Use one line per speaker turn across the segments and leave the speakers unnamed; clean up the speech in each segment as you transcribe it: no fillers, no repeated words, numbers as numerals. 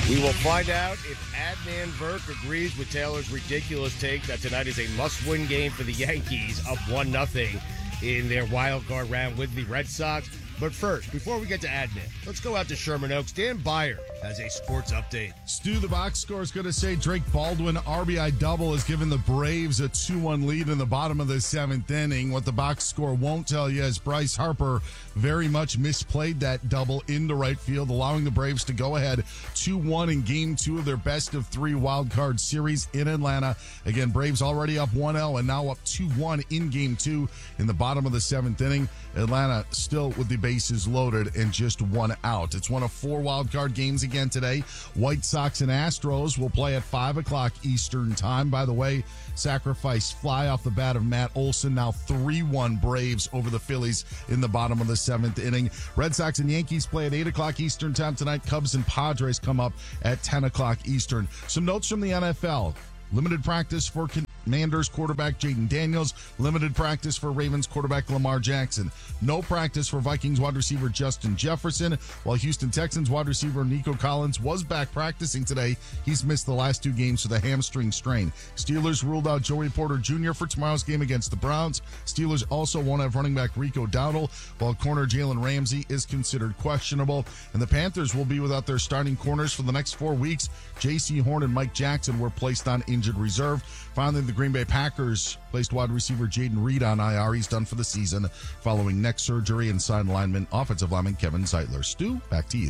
We will find out if Adnan Virk agrees with Taylor's ridiculous take that tonight is a must-win game for the Yankees, up 1-0 in their wild card round with the Red Sox. But first, before we get to Adnan, let's go out to Sherman Oaks. Dan Byer has a sports update.
Stu, the box score is going to say Drake Baldwin RBI double has given the Braves a 2-1 lead in the bottom of the seventh inning. What the box score won't tell you is Bryce Harper very much misplayed that double into right field, allowing the Braves to go ahead 2-1 in game 2 of their best of 3 wild card series in Atlanta. Again, Braves already up 1-0 and now up 2-1 in game 2 in the bottom of the seventh inning. Atlanta still with the bases loaded and just 1 out. It's one of 4 wild card games again today. White Sox and Astros will play at 5 o'clock Eastern time. By the way, sacrifice fly off the bat of Matt Olson. Now 3-1 Braves over the Phillies in the bottom of the seventh inning. Red Sox and Yankees play at 8 o'clock Eastern time tonight. Cubs and Padres come up at 10 o'clock Eastern. Some notes from the NFL. Limited practice for Commanders quarterback Jaden Daniels. Limited practice for Ravens quarterback Lamar Jackson. No practice for Vikings wide receiver Justin Jefferson. While Houston Texans wide receiver Nico Collins was back practicing today, he's missed the last 2 games with a hamstring strain. Steelers ruled out Joey Porter Jr. for tomorrow's game against the Browns. Steelers also won't have running back Rico Dowdle, while corner Jalen Ramsey is considered questionable. And the Panthers will be without their starting corners for the next 4 weeks. J.C. Horn and Mike Jackson were placed on injured reserve. Finally, the Green Bay Packers placed wide receiver Jaden Reed on IR. He's done for the season following neck surgery, and sideline offensive lineman Kevin Zeitler. Stu, back to you.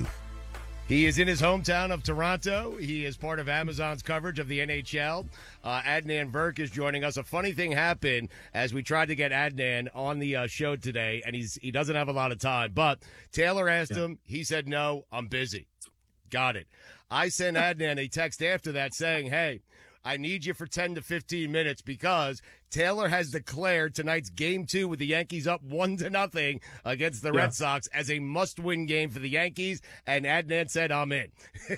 He is in his hometown of Toronto. He is part of Amazon's coverage of the NHL. Adnan Virk is joining us. A funny thing happened as we tried to get Adnan on the show today, and he doesn't have a lot of time. But Taylor asked him. He said, no, I'm busy. Got it. I sent Adnan a text after that saying, hey, I need you for 10 to 15 minutes because Taylor has declared tonight's game 2 with the Yankees up 1-0 against the Red Sox as a must-win game for the Yankees, and Adnan said, I'm in.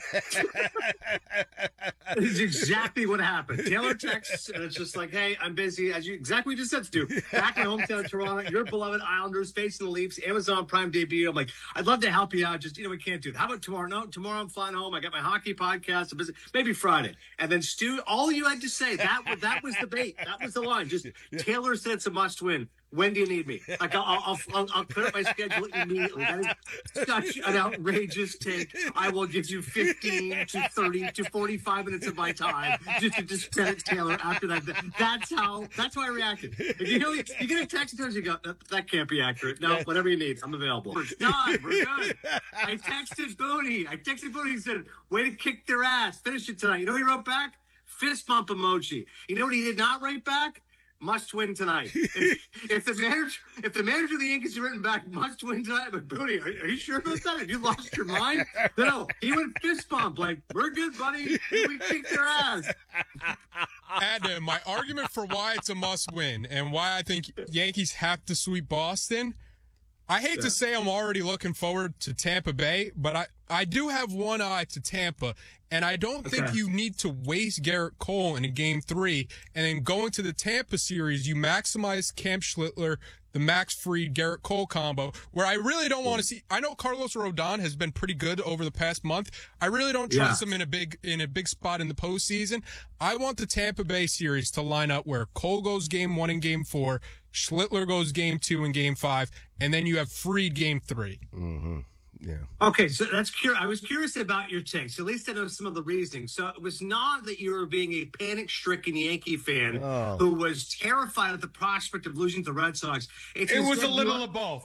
This is exactly what happened. Taylor texts, and it's just like, hey, I'm busy. Exactly what you just said, Stu. Back in hometown Toronto, your beloved Islanders facing the Leafs, Amazon Prime debut. I'm like, I'd love to help you out. Just, we can't do it. How about tomorrow? No, tomorrow I'm flying home. I got my hockey podcast. I'm busy. Maybe Friday. And then, Stu, all you had to say, that was the bait. That was the line. Just Taylor said it's a must win. When do you need me? Like I'll clear up my schedule immediately. That is such an outrageous take. I will give you 15 to 30 to 45 minutes of my time just to discredit Taylor after that. That's how I reacted. If you get a text and you go, that can't be accurate. No, whatever you need, I'm available. We're done. We're good. I texted Booney. He said, way to kick their ass. Finish it tonight. You know what he wrote back? Fist bump emoji. You know what he did not write back? Must win tonight. If the manager of the Yankees had written back, must win tonight, but Booney, are you sure about that? Have you lost your mind? No, he went fist bump, like, we're good, buddy. We kicked their ass.
Adam, my argument for why it's a must win and why I think Yankees have to sweep Boston, I hate to say I'm already looking forward to Tampa Bay, but I do have one eye to Tampa, and I don't think you need to waste Garrett Cole in a game 3, and then going to the Tampa series, you maximize Cam Schlittler, the Max Fried, Garrett Cole combo, where I really don't want to see. I know Carlos Rodon has been pretty good over the past month. I really don't trust him in a big spot in the postseason. I want the Tampa Bay series to line up where Cole goes game 1 and game 4, Schlittler goes game 2 and game 5, and then you have Fried game 3.
Mm-hmm. Yeah.
Okay, so that's I was curious about your takes. At least I know some of the reasoning. So it was not that you were being a panic-stricken Yankee fan who was terrified at the prospect of losing to the Red Sox.
It was a little of both.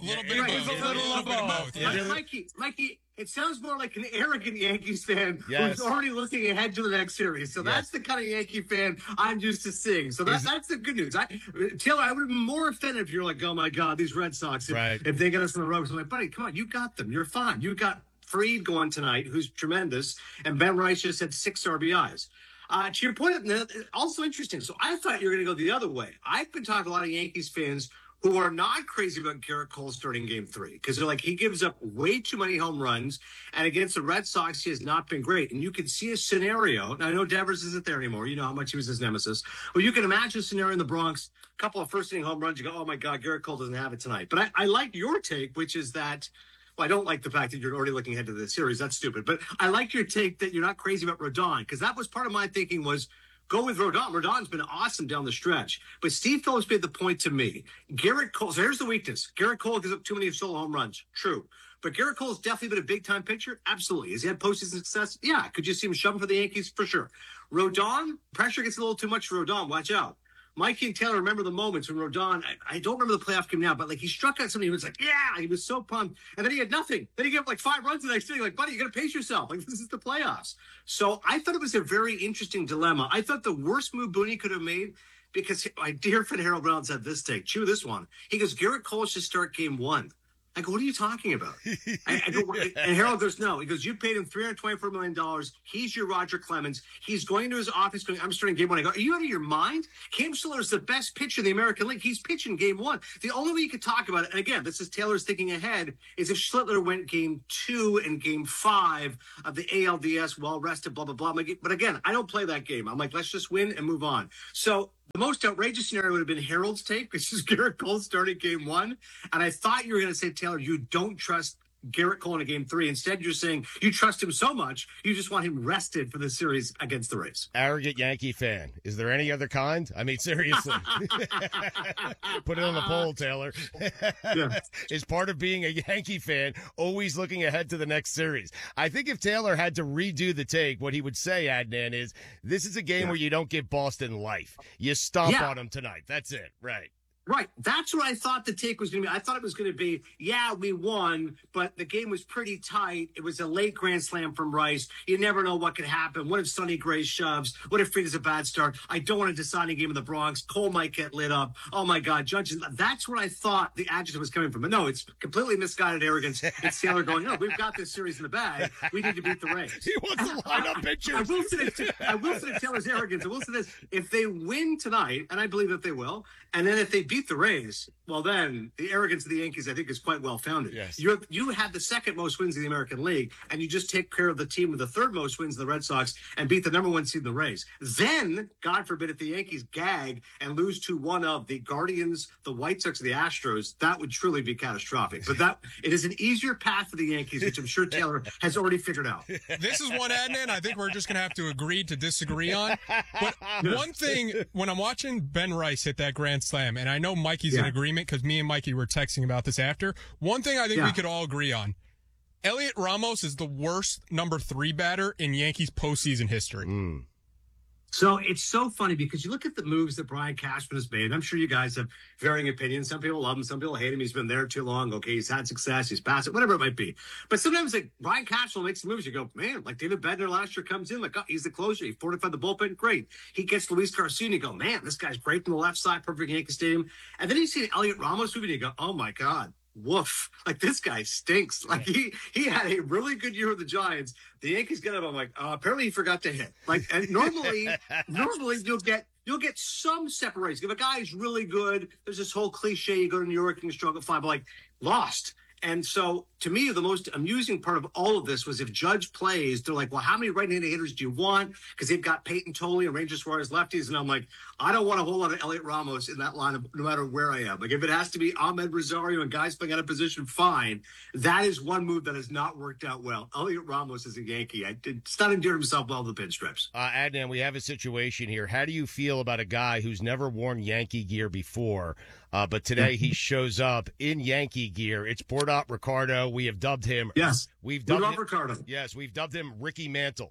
Mikey, it sounds more like an arrogant Yankees fan who's already looking ahead to the next series. So that's the kind of Yankee fan I'm used to seeing. So that's the good news. Taylor, I would have been more offended if you're like, oh, my God, these Red Sox, if they get us in the ropes. I'm like, buddy, come on, you got them. You're fine. You got Fried going tonight, who's tremendous, and Ben Rice just had 6 RBIs. To your point, also interesting. So I thought you were going to go the other way. I've been talking to a lot of Yankees fans who are not crazy about Garrett Cole starting game 3 because they're like, he gives up way too many home runs, and against the Red Sox, he has not been great. And you can see a scenario. Now, I know Devers isn't there anymore. You know how much he was his nemesis. Well, you can imagine a scenario in the Bronx, a couple of first-inning home runs. You go, oh, my God, Garrett Cole doesn't have it tonight. But I like your take, which is that Well, I don't like the fact that you're already looking ahead to the series. That's stupid. But I like your take that you're not crazy about Rodon, because that was part of my thinking was go with Rodon. Rodon's been awesome down the stretch. But Steve Phillips made the point to me. Garrett Cole, so here's the weakness. Garrett Cole gives up too many solo home runs. True. But Garrett Cole's definitely been a big-time pitcher. Absolutely. Has he had postseason success? Yeah. Could you see him shoving for the Yankees? For sure. Rodon, pressure gets a little too much for Rodon. Watch out. Mikey and Taylor remember the moments when Rodon, I don't remember the playoff game now, but like he struck out somebody who was like, yeah, he was so pumped. And then he had nothing. Then he gave up like 5 runs the next inning. Like, buddy, you got to pace yourself. Like, this is the playoffs. So I thought it was a very interesting dilemma. I thought the worst move Booney could have made, because my dear friend Harold Brown said this take, chew this one. He goes, Garrett Cole should start game 1. I go, what are you talking about? I go, and Harold goes, no. He goes, you paid him $324 million. He's your Roger Clemens. He's going to his office going, I'm starting game 1. I go, are you out of your mind? Cam Schiller is the best pitcher in the American League. He's pitching game 1. The only way you could talk about it, and again, this is Taylor's thinking ahead, is if Schlittler went game 2 and game 5 of the ALDS, well rested, blah, blah, blah. But again, I don't play that game. I'm like, let's just win and move on. So the most outrageous scenario would have been Harold's take, which is Garrett Cole starting game 1. And I thought you were going to say, Taylor, you don't trust Garrett Cole in a game 3. Instead, you're saying you trust him so much, you just want him rested for the series against the Rays.
Arrogant Yankee fan. Is there any other kind? I mean, seriously. Put it on the poll, Taylor.
Yeah.
Is part of being a Yankee fan always looking ahead to the next series? I think if Taylor had to redo the take, what he would say, Adnan, is this is a game where you don't give Boston life. You stomp on them tonight. That's it. Right.
Right. That's what I thought the take was going to be. I thought it was going to be, yeah, we won, but the game was pretty tight. It was a late grand slam from Rice. You never know what could happen. What if Sonny Gray shoves? What if Fried is a bad start? I don't want a deciding game in the Bronx. Cole might get lit up. Oh, my God. Judges. That's what I thought the adjective was coming from. But no, it's completely misguided arrogance. It's Taylor going, no, we've got this series in the bag. We need to beat the Rays.
He wants to line up pitchers.
I will say Taylor's arrogance. I will say this. If they win tonight, and I believe that they will, and then if they beat the Rays, well, then the arrogance of the Yankees, I think, is quite well founded.
Yes.
You had the second most wins in the American League, and you just take care of the team with the third most wins, the Red Sox, and beat the number 1 seed, the Rays. Then, God forbid, if the Yankees gag and lose to one of the Guardians, the White Sox, or the Astros, that would truly be catastrophic. But it is an easier path for the Yankees, which I'm sure Taylor has already figured out.
This is one, Adnan, I think we're just going to have to agree to disagree on. But one thing, when I'm watching Ben Rice hit that grand slam, and I know Mikey's in agreement because me and Mikey were texting about this after. One thing I think we could all agree on. Elliot Ramos is the worst number 3 batter in Yankees postseason history.
So it's so funny because you look at the moves that Brian Cashman has made. I'm sure you guys have varying opinions. Some people love him. Some people hate him. He's been there too long. Okay, he's had success. He's passed it, whatever it might be. But sometimes like Brian Cashman makes the moves. You go, man, like David Bednar last year comes in. Like, oh, he's the closer. He fortified the bullpen. Great. He gets Luis Garcia and you go, man, this guy's great from the left side. Perfect Yankee Stadium. And then you see Elliot Ramos move and you go, oh, my God. Woof. Like, this guy stinks. Like, he had a really good year with the Giants. The Yankees get him. I'm like, apparently he forgot to hit. Like, and normally you'll get some separation. If a guy is really good, there's this whole cliche, you go to New York and you struggle 5, but like, lost. And so, to me, the most amusing part of all of this was if Judge plays, they're like, well, how many right-handed hitters do you want? Because they've got Peyton Tolley and Ranger Suarez lefties. And I'm like, I don't want a whole lot of Elliot Ramos in that lineup, no matter where I am. Like, if it has to be Ahmed Rosario and guys playing out of position, fine. That is one move that has not worked out well. Elliot Ramos is a Yankee. It's not endeared himself well to the pinstripes.
Adnan, we have a situation here. How do you feel about a guy who's never worn Yankee gear before, but today he shows up in Yankee gear? It's Bordot Ricardo. We have dubbed him.
Yes.
We've dubbed him
Ricardo.
Yes, we've dubbed him Ricky Mantle.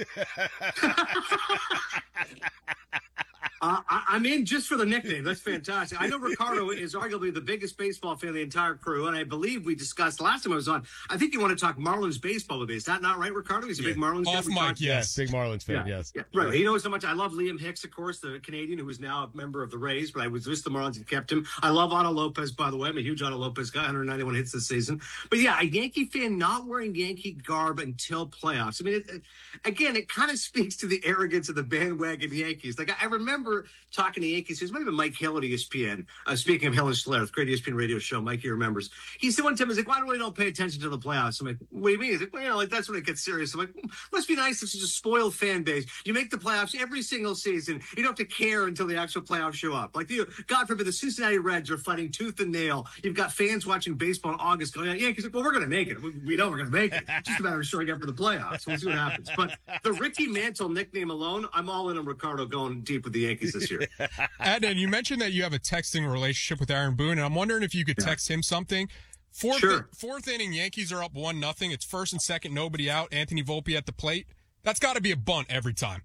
I'm in just for the nickname. That's fantastic. I know Ricardo is arguably the biggest baseball fan of the entire crew, and I believe we discussed last time I was on. I think you want to talk Marlins baseball with me. Is that not right, Ricardo? He's a big Marlins fan.
Off mic, yes.
Big Marlins fan, yes.
Yeah, right. He knows so much. I love Liam Hicks, of course, the Canadian who is now a member of the Rays, but I was with the Marlins and kept him. I love Otto Lopez, by the way. I'm a huge Otto Lopez guy, 191 hits this season. But yeah, a Yankee fan not wearing Yankee garb until playoffs. I mean, again, it kind of speaks to the arrogance of the bandwagon Yankees. Like, I remember remember talking to Yankees. It might have been Mike Hill at ESPN. Speaking of Hill and Schler, the great ESPN radio show, Mikey remembers. He said one time, he's like, why do we don't pay attention to the playoffs? I'm like, what do you mean? He's like, well, like that's when it gets serious. I'm like, must be nice if it's a spoiled fan base. You make the playoffs every single season. You don't have to care until the actual playoffs show up. Like, God forbid, the Cincinnati Reds are fighting tooth and nail. You've got fans watching baseball in August going, Yankees, like, well, we're going to make it. We know we're going to make it. It's just a matter of showing up for the playoffs. We'll see what happens. But the Ricky Mantle nickname alone, I'm all in on Ricardo going deep with the Yankees this year.
Adnan, you mentioned that you have a texting relationship with Aaron Boone, and I'm wondering if you could text him something. Fourth inning, Yankees are up 1-0. It's first and second, nobody out. Anthony Volpe at the plate. That's got to be a bunt every time.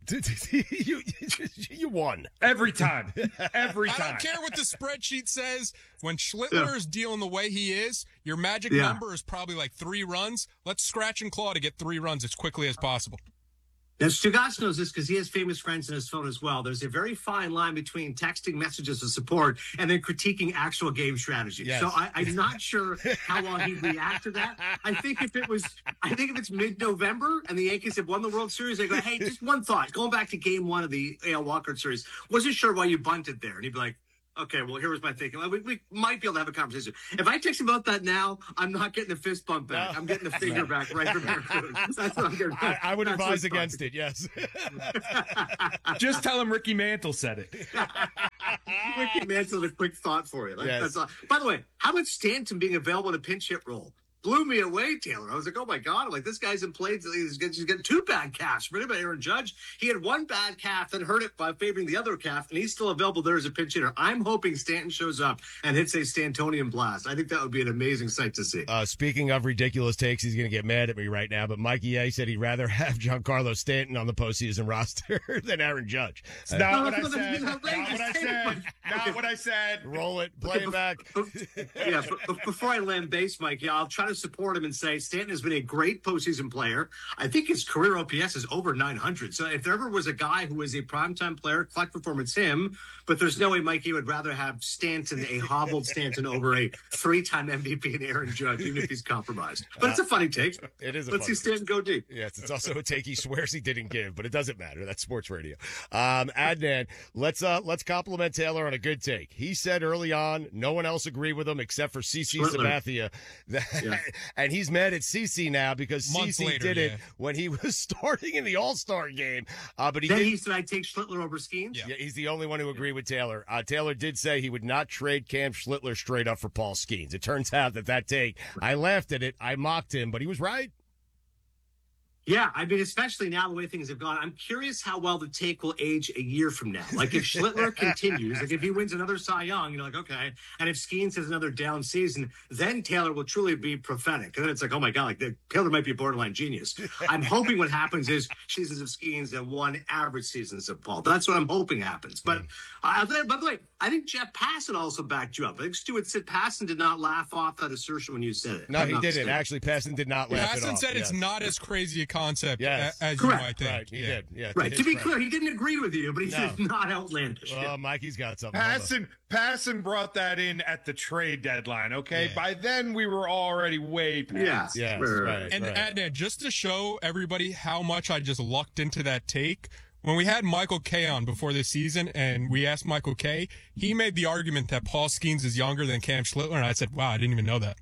You won.
Every time. Every time.
I don't care what the spreadsheet says. When Schlittler is dealing the way he is, your magic number is probably like 3 runs. Let's scratch and claw to get 3 runs as quickly as possible.
Now, Stugatz knows this because he has famous friends in his phone as well. There's a very fine line between texting messages of support and then critiquing actual game strategy.
Yes.
So I'm not sure how long he'd react to that. I think if it's mid-November and the Yankees have won the World Series, they go, hey, just one thought. Going back to game 1 of the AL Wildcard Series, wasn't sure why you bunted there. And he'd be like, okay, well, here was my thinking. We might be able to have a conversation. If I text him about that now, I'm not getting a fist bump back.
No.
I'm getting a finger back right from there. That's what I'm getting.
I would advise against it, yes.
Just tell him Ricky Mantle said it.
Ricky Mantle, a quick thought for you.
Yes.
That's all. By the way, how about Stanton being available in a pinch hit role? Blew me away, Taylor. I was like, oh my God. I'm like, this guy's in play. He's getting 2 bad calves. Remember Aaron Judge? He had 1 bad calf, then hurt it by favoring the other calf, and he's still available there as a pinch hitter. I'm hoping Stanton shows up and hits a Stantonian blast. I think that would be an amazing sight to see.
Speaking of ridiculous takes, he's going to get mad at me right now, but Mikey A said he'd rather have Giancarlo Stanton on the postseason roster than Aaron Judge.
Not what I said. Not what I said. Not what I said.
Roll it. Play it back.
Yeah, but before I land base, Mike, I'll try to support him and say Stanton has been a great postseason player. I think his career OPS is over 900. So if there ever was a guy who was a primetime player, collect performance, him. But there's no way Mikey would rather have Stanton, a hobbled Stanton, over a 3-time MVP in Aaron Judge, even if he's compromised. But it's a funny take.
It is.
Let's see Stanton go deep.
Yes, it's also a take he swears he didn't give, but it doesn't matter. That's sports radio. Adnan, let's compliment Taylor on a good take. He said early on, no one else agreed with him except for CC Sabathia, and he's mad at CC now because
Months
CC
later,
did it when he was starting in the All-Star game. But
he said I'd take Schlittler over Skeens.
Yeah, he's the only one who agreed with Taylor. Taylor did say he would not trade Cam Schlittler straight up for Paul Skeens. It turns out that take, I laughed at it, I mocked him, but he was right.
Yeah, I mean, especially now the way things have gone, I'm curious how well the take will age a year from now. Like if Schlittler continues, like if he wins another Cy Young, you're like, okay. And if Skeens has another down season, then Taylor will truly be prophetic. And then it's like, oh my God, like Taylor might be a borderline genius. I'm hoping what happens is seasons of Skeens and 1 average seasons of Paul. That's what I'm hoping happens. But by the way, I think Jeff Passan also backed you up. I think Stuart said Passan did not laugh off that assertion when you said it.
No, he didn't. Mistaken. Actually, Passan did not laugh it off.
Passan said it's not as crazy a concept as
Correct.
you might think.
Right, he did. Yeah,
right. To be clear, he didn't agree with you, but he said it's not outlandish.
Well, Mikey's got something.
Passan brought that in at the trade deadline, okay? Yeah. By then, we were already way past.
Yes,
right.
And Adnan, just to show everybody how much I just lucked into that take, when we had Michael Kay on before this season and we asked Michael Kay, he made the argument that Paul Skeens is younger than Cam Schlittler, and I said, wow, I didn't even know that.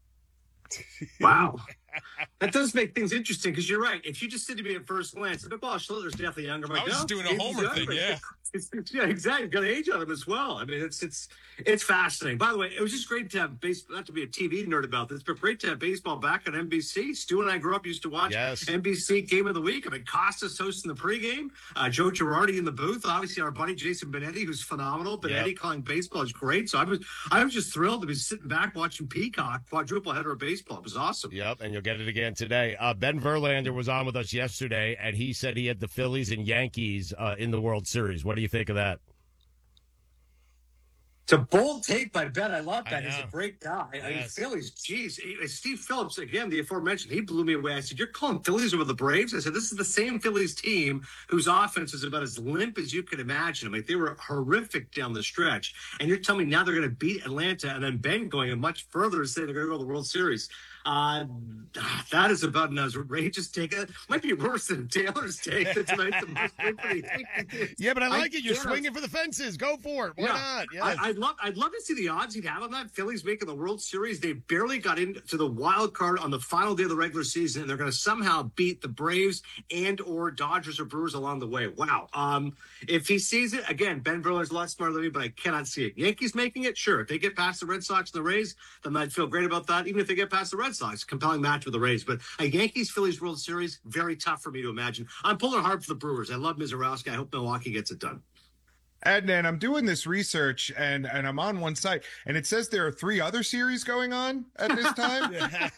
Wow. That does make things interesting because you're right. If you just said to me at first glance, Paul Schlittler's definitely younger.
I was just doing a homer thing, yeah.
Yeah, exactly. Got age on him as well. I mean, it's fascinating. By the way, it was just great to have baseball. Not to be a TV nerd about this, but great to have baseball back on NBC. Stu and I grew up used to watch NBC Game of the Week. I mean, Costas hosting the pregame, Joe Girardi in the booth. Obviously, our buddy Jason Benetti, who's phenomenal. Benetti calling baseball is great. So I was just thrilled to be sitting back watching Peacock quadruple header of baseball. It was awesome.
Yep, and you'll get it again today. Ben Verlander was on with us yesterday, and he said he had the Phillies and Yankees in the World Series. What do you think of that?
It's a bold take by Ben. I love that. He's a great guy.
Yes.
I mean, Phillies, geez. Steve Phillips, again, the aforementioned, he blew me away. I said, you're calling Phillies over the Braves? I said, this is the same Phillies team whose offense is about as limp as you can imagine. I mean, they were horrific down the stretch. And you're telling me now they're going to beat Atlanta, and then Ben going much further to say they're going to go to the World Series. That is about an outrageous take. Might be worse than Taylor's take. That tonight's the most
Yeah, but I like it. You're swinging for the fences. Go for it. Why not? Yes.
I'd love to see the odds he'd have on that. Phillies making the World Series. They barely got into the wild card on the final day of the regular season, and they're going to somehow beat the Braves and or Dodgers or Brewers along the way. Wow. If he sees it, again, Ben Verlander's a lot smarter than me, but I cannot see it. Yankees making it? Sure. If they get past the Red Sox and the Rays, then I'd feel great about that. Even if they get past the Red Sox, compelling match with the Rays. But a Yankees-Phillies World Series, very tough for me to imagine. I'm pulling hard for the Brewers. I love Mizorowski. I hope Milwaukee gets it done.
Adnan, I'm doing this research and I'm on one site and it says there are 3 other series going on at this time.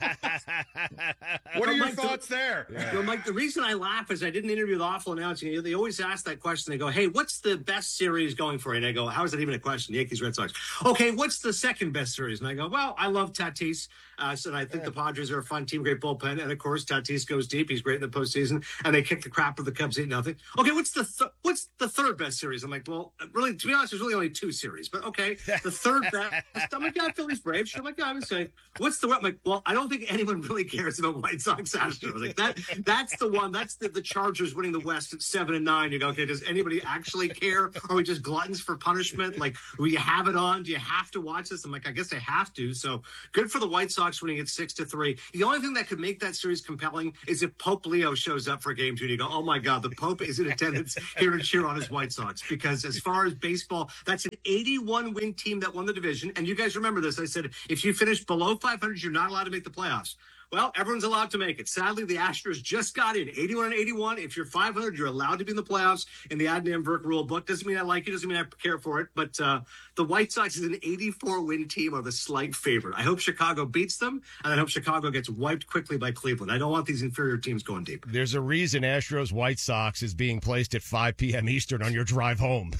What are your thoughts there?
Well, Mike, the reason I laugh is I did an interview with Awful Announcing. They always ask that question. They go, hey, what's the best series going for you? And I go, how is that even a question? Yankees, Red Sox. Okay, what's the second best series? And I go, well, I love Tatis. So I think the Padres are a fun team, great bullpen. And of course, Tatis goes deep. He's great in the postseason. And they kick the crap of the Cubs 8-0. Okay, what's the third best series? I'm like, well, really, to be honest, there's really only 2 series. But okay, the third best. I'm like, yeah, Phillies Braves. I'm like, yeah, I would say, what's the? I'm like, well, I don't think anyone really cares about White Sox Astros. Like that's the one. That's the Chargers winning the West at 7-9. You go, okay, does anybody actually care? Are we just gluttons for punishment? Like, will you have it on? Do you have to watch this? I'm like, I guess I have to. So good for the White Sox winning it 6-3. The only thing that could make that series compelling is if Pope Leo shows up for game 2 and you go, oh my God, the Pope is in attendance here to cheer on his White Sox. Because as far as baseball, that's an 81-win team that won the division. And you guys remember this. I said, if you finish below 500, you're not allowed to make the playoffs. Well, everyone's allowed to make it. Sadly, the Astros just got in 81-81. If you're 500, you're allowed to be in the playoffs in the Adnan Virk rule book. Doesn't mean I like it. Doesn't mean I care for it. But the White Sox is an 84-win team of the slight favorite. I hope Chicago beats them, and I hope Chicago gets wiped quickly by Cleveland. I don't want these inferior teams going deep.
There's a reason Astros White Sox is being placed at 5 p.m. Eastern on your drive home.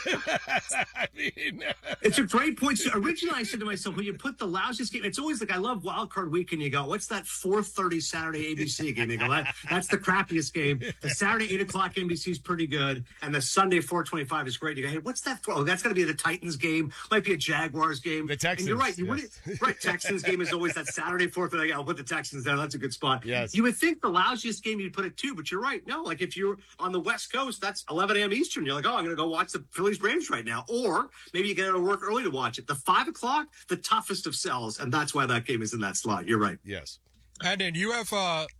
I mean,
it's a great point. So originally, I said to myself, when you put the lousiest game, it's always like, I love Wild Card Weekend. You go, what's that 4:30 Saturday ABC game? You go, that's the crappiest game. The Saturday 8 o'clock NBC is pretty good, and the Sunday 4:25 is great. You go, hey, what's that for? Oh, that's going to be the Titans game. Might be a Jaguars game.
The Texans.
And you're right. You wouldn't, right. Texans game is always that Saturday 4:30. I'll put the Texans there. That's a good spot.
Yes.
You would think the lousiest game you'd put it 2, but you're right. No, like if you're on the West Coast, that's 11 a.m. Eastern. You're like, oh, I'm going to go watch the Phillies Braves right now. Or maybe you get out of work early to watch it. The 5 o'clock, the toughest of sells, and that's why that game is in that slot. You're right.
Yes.
And then you have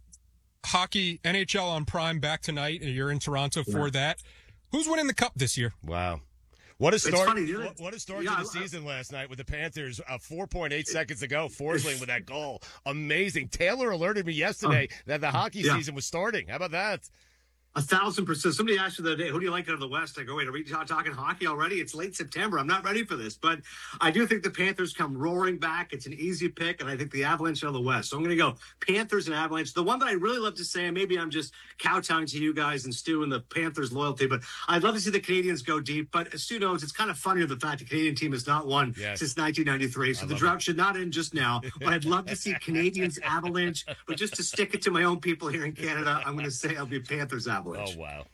hockey NHL on Prime back tonight, and you're in Toronto for that. Who's winning the Cup this year?
Wow. What a start!
Funny,
what a start to the season last night with the Panthers. 4.8 seconds to go, Forsling with that goal. Amazing. Taylor alerted me yesterday that the hockey season was starting. How about that?
1,000%. Somebody asked me the other day, who do you like out of the West? I go, wait, are we talking hockey already? It's late September. I'm not ready for this. But I do think the Panthers come roaring back. It's an easy pick, and I think the Avalanche out of the West. So I'm going to go Panthers and Avalanche. The one that I really love to say, and maybe I'm just kowtowing to you guys and Stu and the Panthers loyalty, but I'd love to see the Canadians go deep. But as Stu knows, it's kind of funny the fact the Canadian team has not won since 1993. So the drought should not end just now. But I'd love to see Canadians Avalanche. But just to stick it to my own people here in Canada, I'm going to say I'll be Panthers Avalanche.
Oh, wow.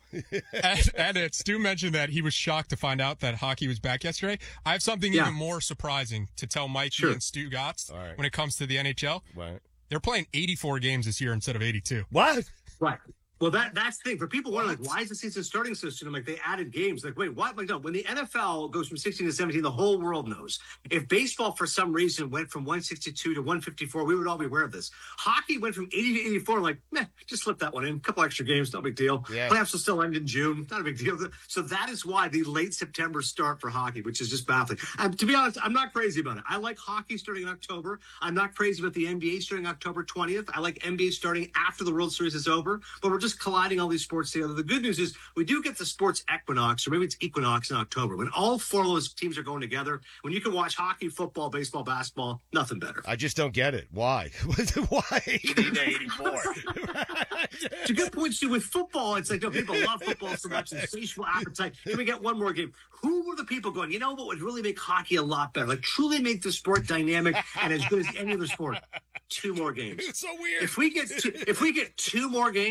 and Stu mentioned that he was shocked to find out that hockey was back yesterday. I have something even more surprising to tell Mikey and Stu Gotts when it comes to the NHL.
Right.
They're playing 84 games this year instead of 82.
What?
Right. Well, that's the thing. For people wondering, like, why is the season starting so soon? I'm like, they added games. Like, wait, what? Like, no, when the NFL goes from 16 to 17, the whole world knows. If baseball, for some reason, went from 162 to 154, we would all be aware of this. Hockey went from 80 to 84. Like, meh, just slip that one in. A couple extra games, no big deal. Yeah. Playoffs will still end in June. Not a big deal. So that is why the late September start for hockey, which is just baffling. To be honest, I'm not crazy about it. I like hockey starting in October. I'm not crazy about the NBA starting October 20th. I like NBA starting after the World Series is over. But we're just colliding all these sports together. The good news is we do get the sports equinox, or maybe it's equinox in October, when all 4 of those teams are going together, when you can watch hockey, football, baseball, basketball, nothing better.
I just don't get it. Why? Why 80 to 84?
It's a good point, Stu. With football, it's like, no, people love football so much, insatiable appetite. Can we get one more game? Who were the people going, you know what would really make hockey a lot better? Like, truly make the sport dynamic and as good as any other sport? 2 more games.
It's so weird.
If we get 2 more games,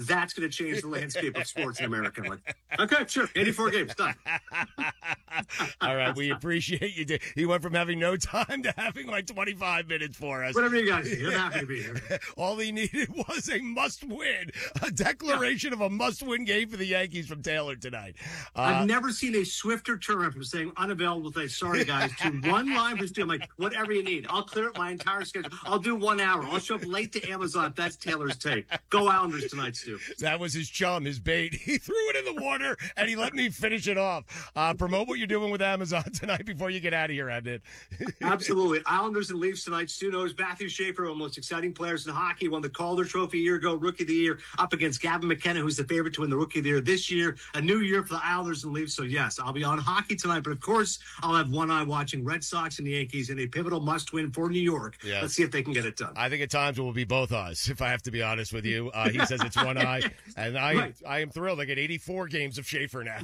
that's going to change the landscape of sports in America. I'm like, okay, sure, 84 games, done.
All right, we appreciate you. He went from having no time to having like 25 minutes for us.
Whatever you guys need, I'm happy to be here.
All he needed was a must-win, a declaration of a must-win game for the Yankees from Taylor tonight.
I've never seen a swifter turnaround from saying unavailable to sorry guys to one line for Stu. I'm like, whatever you need. I'll clear up my entire schedule. I'll do 1 hour. I'll show up late to Amazon if that's Taylor's take. Go Islanders tonight, Stu.
That was his chum, his bait. He threw it in the water, and he let me finish it off. Promote what you're doing with Amazon tonight before you get out of here, Adnan.
Absolutely. Islanders and Leafs tonight. Stu knows Matthew Schaefer, one of the most exciting players in hockey, won the Calder Trophy a year ago, Rookie of the Year, up against Gavin McKenna, who's the favorite to win the Rookie of the Year this year. A new year for the Islanders and Leafs. So, yes, I'll be on hockey tonight. But, of course, I'll have one eye watching Red Sox and the Yankees in a pivotal must-win for New York.
Yeah.
Let's see if they can get it done.
I think at times it will be both eyes, if I have to be honest with you. He says it's one eye, and I am thrilled. I get 84 games of Schaefer now.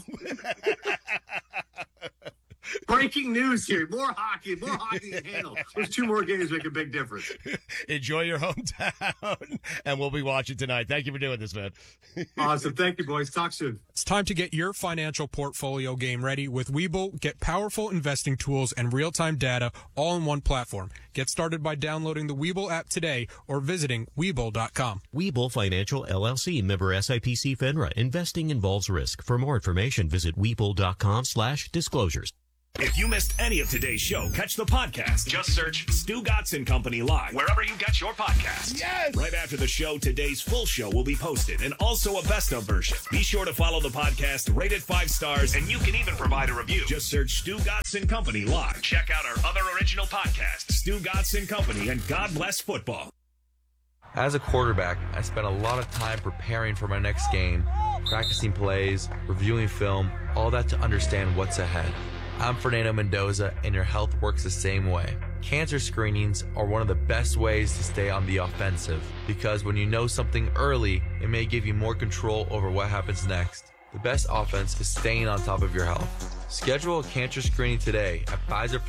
Breaking news here. More hockey to handle. There's 2 more games make a big difference.
Enjoy your hometown, and we'll be watching tonight. Thank you for doing this, man.
Awesome. Thank you, boys. Talk soon.
It's time to get your financial portfolio game ready with Webull. Get powerful investing tools and real-time data all in one platform. Get started by downloading the Webull app today or visiting Webull.com.
Webull Financial LLC, member SIPC FINRA. Investing involves risk. For more information, visit Webull.com/disclosures.
If you missed any of today's show, catch the podcast. Just search Stu Gotson Company Live wherever you get your podcasts.
Yes!
Right after the show, today's full show will be posted and also a best of version. Be sure to follow the podcast, rate it 5 stars, and you can even provide a review. Just search Stu Gotson Company Live. Check out our other original podcasts, Stu Gotson Company and God Bless Football.
As a quarterback, I spent a lot of time preparing for my next game, practicing plays, reviewing film, all that to understand what's ahead. I'm Fernando Mendoza, and your health works the same way. Cancer screenings are one of the best ways to stay on the offensive, because when you know something early, it may give you more control over what happens next. The best offense is staying on top of your health. Schedule a cancer screening today at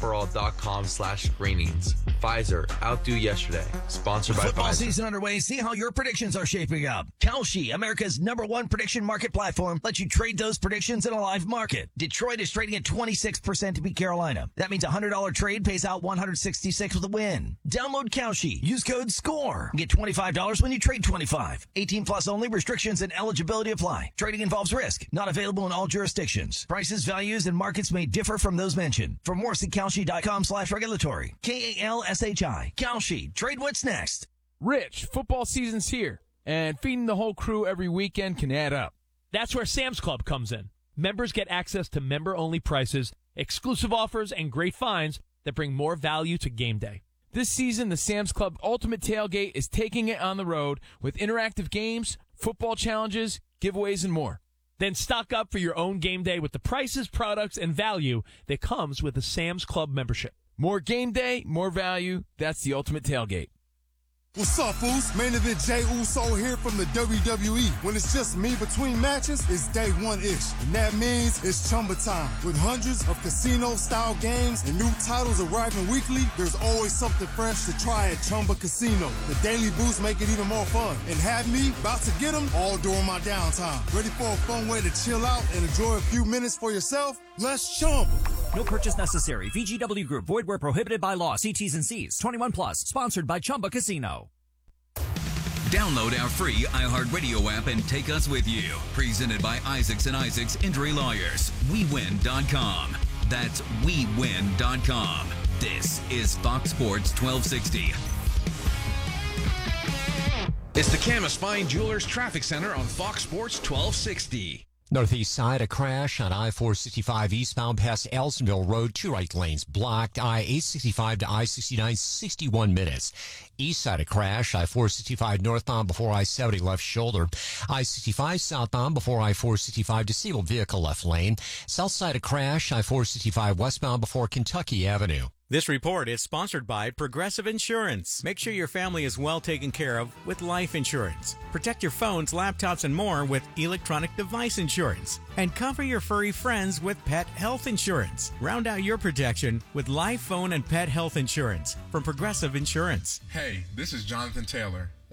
Pfizerforall.com/screenings. Pfizer, outdo yesterday. Sponsored by
Football
Pfizer.
season underway. See how your predictions are shaping up. Kalshi, America's #1 prediction market platform, lets you trade those predictions in a live market. Detroit is trading at 26% to beat Carolina. That means a $100 trade pays out $166 with a win. Download Kalshi. Use code SCORE. Get $25 when you trade 25. 18 plus only. Restrictions and eligibility apply. Trading involves risk. Not available in all jurisdictions. Prices, values, and markets may differ from those mentioned. For more, see Kalshi.com/regulatory. KALSHI. Kalshi. Trade what's next.
Rich, football season's here, and feeding the whole crew every weekend can add up. That's where Sam's Club comes in. Members get access to member-only prices, exclusive offers, and great finds that bring more value to game day. This season, the Sam's Club Ultimate Tailgate is taking it on the road with interactive games, football challenges, giveaways, and more. Then stock up for your own game day with the prices, products, and value that comes with a Sam's Club membership. More game day, more value. That's the Ultimate Tailgate.
What's up, fools? Main event Jey Uso here from the WWE. When it's just me between matches, it's day one-ish. And that means it's Chumba time. With hundreds of casino-style games and new titles arriving weekly, there's always something fresh to try at Chumba Casino. The daily boosts make it even more fun. And have me about to get them all during my downtime. Ready for a fun way to chill out and enjoy a few minutes for yourself? Let's Chumba.
No purchase necessary. VGW Group. Void where prohibited by law. See T's and C's. 21 plus. Sponsored by Chumba Casino.
Download our free iHeartRadio app and take us with you. Presented by Isaacs and Isaacs Injury Lawyers. WeWin.com. That's WeWin.com. This is Fox Sports 1260.
It's the Camas Fine Jewelers Traffic Center on Fox Sports 1260.
Northeast side, a crash on I-465 eastbound past Elsonville Road. 2 right lanes blocked. I-865 to I-69, 61 minutes. East side, a crash. I-465 northbound before I-70 left shoulder. I-65 southbound before I-465 disabled vehicle left lane. South side, a crash. I-465 westbound before Kentucky Avenue.
This report is sponsored by Progressive Insurance. Make sure your family is well taken care of with life insurance. Protect your phones, laptops, and more with electronic device insurance. And cover your furry friends with pet health insurance. Round out your protection with life, phone, and pet health insurance from Progressive Insurance.
Hey, this is Jonathan Taylor.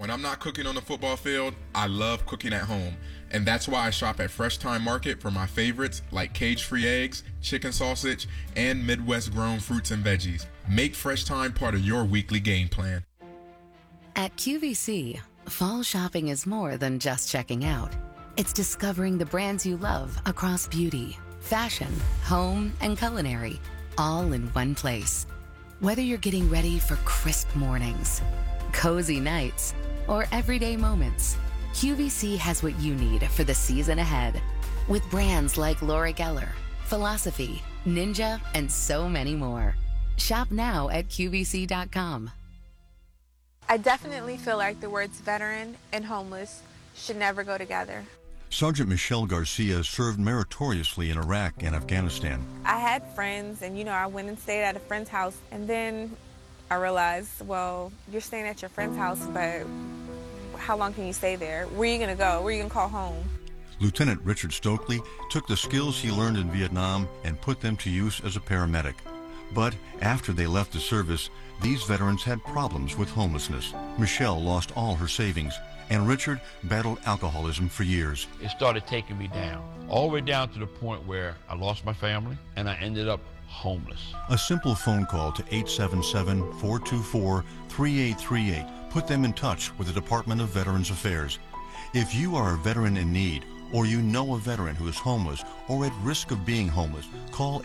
When I'm not cooking on the football field, I love cooking at home. And that's why I shop at Fresh Time Market for my favorites like cage-free eggs, chicken sausage, and Midwest-grown fruits and veggies. Make Fresh Time part of your weekly game plan.
At QVC, fall shopping is more than just checking out. It's discovering the brands you love across beauty, fashion, home, and culinary, all in one place. Whether you're getting ready for crisp mornings, cozy nights, or everyday moments, QVC has what you need for the season ahead. With brands like Laura Geller, Philosophy, Ninja, and so many more. Shop now at QVC.com.
I definitely feel like the words veteran and homeless should never go together.
Sergeant Michelle Garcia served meritoriously in Iraq and Afghanistan.
I had friends, and I went and stayed at a friend's house, and then I realized, well, you're staying at your friend's house, but how long can you stay there? Where are you going to go? Where are you going to call home?
Lieutenant Richard Stokely took the skills he learned in Vietnam and put them to use as a paramedic. But after they left the service, these veterans had problems with homelessness. Michelle lost all her savings, and Richard battled alcoholism for years.
It started taking me down, all the way down to the point where I lost my family and I ended up homeless.
A simple phone call to 877-424-3838 put them in touch with the Department of Veterans Affairs. If you are a veteran in need, or you know a veteran who is homeless or at risk of being homeless, call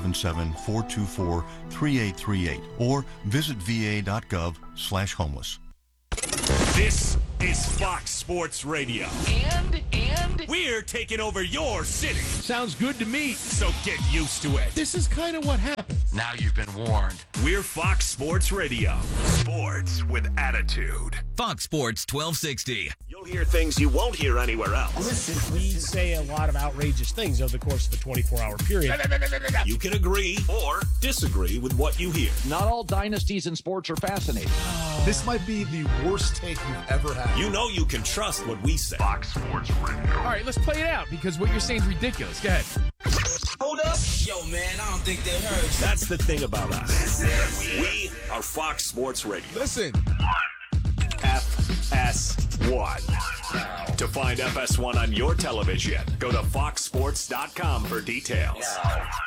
877-424-3838 or visit va.gov/homeless.
This is Fox Sports Radio. And we're taking over your city.
Sounds good to me.
So get used to it.
This is kind of what happened.
Now you've been warned. We're Fox Sports Radio. Sports with attitude.
Fox Sports 1260.
You'll hear things you won't hear anywhere else.
Listen, we say a lot of outrageous things over the course of a 24-hour period.
You can agree or disagree with what you hear.
Not all dynasties in sports are fascinating.
This might be the worst take you've ever had.
You know you can trust what we say. Fox Sports Radio.
All right, let's play it out because what you're saying is ridiculous. Go ahead.
Hold up. Yo, man, I don't think they heard.
That's the thing about us. We are Fox Sports Radio.
Listen.
FS1. To find FS1 on your television, go to foxsports.com for details.